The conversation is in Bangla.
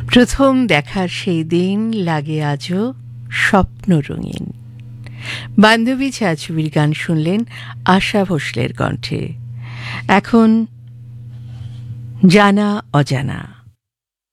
প্রথম দেখার সেই দিন লাগে আজও স্বপ্ন রঙিন। বান্ধবী ছায়াছবির গান শুনলেন আশা ভোসলের কণ্ঠে। এখন জানা অজানা।